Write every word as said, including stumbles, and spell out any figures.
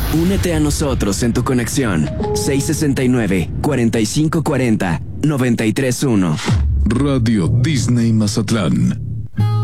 Únete a nosotros en tu conexión seis sesenta y nueve, cuarenta y cinco cuarenta, noventa y tres uno. Radio Disney Mazatlán.